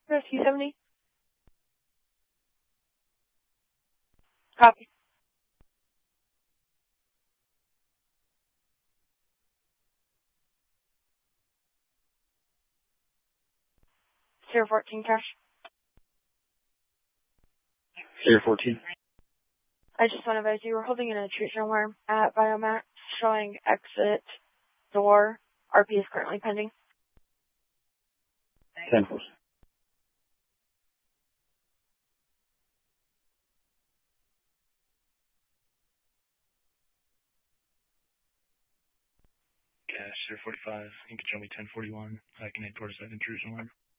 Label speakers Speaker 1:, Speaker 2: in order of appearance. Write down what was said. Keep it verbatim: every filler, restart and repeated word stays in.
Speaker 1: Rescue seventy. Copy. Sierra fourteen cash.
Speaker 2: Sierra fourteen.
Speaker 1: I just want to advise you, we're holding an intrusion alarm at Biomax showing exit door. R P is currently pending.
Speaker 2: ten.
Speaker 3: Cash, Sierra forty-five, you can show me ten forty-one. I can head towards that intrusion alarm.